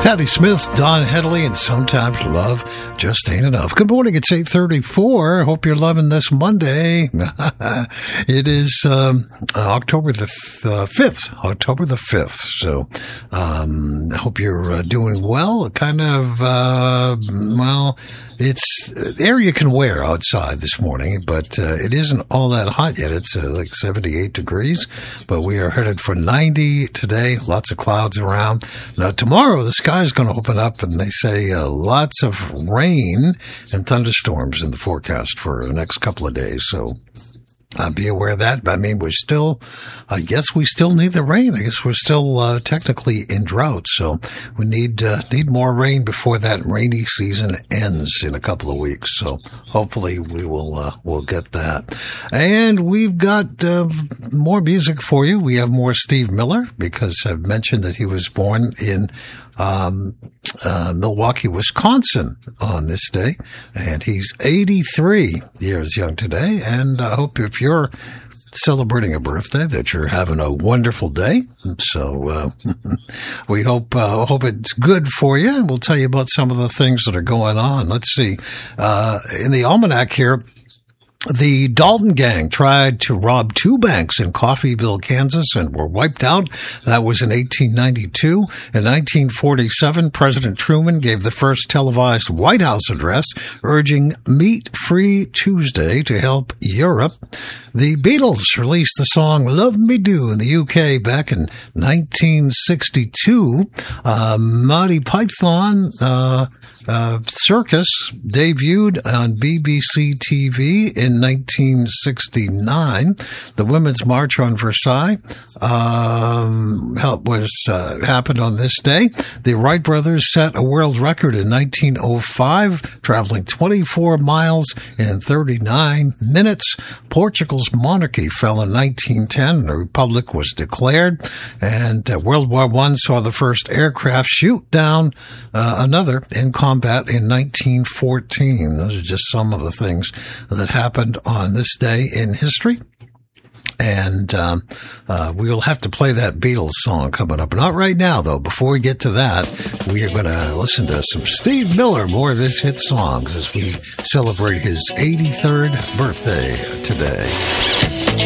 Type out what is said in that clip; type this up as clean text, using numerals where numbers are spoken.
Patti Smith, Don Henley, and Sometimes Love Just Ain't Enough. Good morning. It's 8:34. Hope you're loving this Monday. It is October the 5th. October the 5th. So I hope you're doing well. Kind of, it's air you can wear outside this morning, but it isn't all that hot yet. It's like 78 degrees, but we are headed for 90 today. Lots of clouds around. Now, tomorrow, the sky is going to open up, and they say lots of rain and thunderstorms in the forecast for the next couple of days. So be aware of that. I mean, I guess we still need the rain. I guess we're still technically in drought. So we need more rain before that rainy season ends in a couple of weeks. So hopefully we'll get that. And we've got more music for you. We have more Steve Miller, because I've mentioned that he was born in Milwaukee, Wisconsin on this day, and he's 83 years young today. And I hope if you're celebrating a birthday that you're having a wonderful day. So we hope it's good for you, and we'll tell you about some of the things that are going on. Let's see. In the almanac here, the Dalton gang tried to rob two banks in Coffeyville, Kansas, and were wiped out. That was in 1892. In 1947, President Truman gave the first televised White House address urging Meat-Free Tuesday to help Europe. The Beatles released the song Love Me Do in the UK back in 1962. Monty Python Circus debuted on BBC TV in 1969. The Women's March on Versailles happened on this day. The Wright brothers set a world record in 1905, traveling 24 miles in 39 minutes. Portugal's monarchy fell in 1910, and a republic was declared. And World War I saw the first aircraft shoot down another in combat in 1914. Those are just some of the things that happened on this day in history. And we'll have to play that Beatles song coming up. Not right now, though. Before we get to that, we are going to listen to some Steve Miller, more of his hit songs, as we celebrate his 83rd birthday today.